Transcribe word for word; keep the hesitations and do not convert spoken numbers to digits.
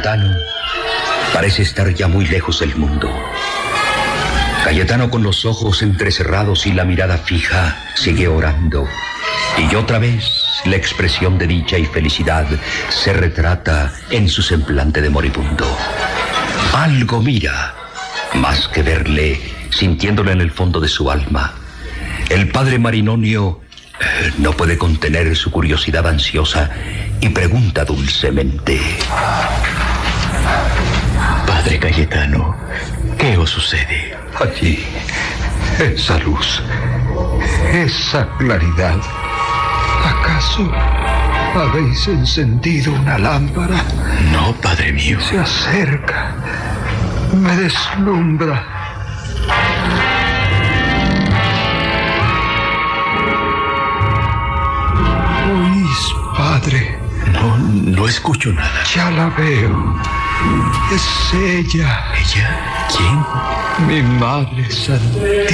Cayetano parece estar ya muy lejos del mundo. Cayetano, con los ojos entrecerrados y la mirada fija, sigue orando. Y otra vez la expresión de dicha y felicidad se retrata en su semblante de moribundo. Algo mira, más que verle, sintiéndole en el fondo de su alma. El padre Marinonio eh, no puede contener su curiosidad ansiosa y pregunta dulcemente: Padre Cayetano, ¿qué os sucede? Allí, esa luz, esa claridad. ¿Acaso habéis encendido una lámpara? No, padre mío. Se acerca, me deslumbra. ¿Oís, padre? No, no escucho nada. Ya la veo. Es ella. ¿Ella? ¿Quién? Mi madre santísima.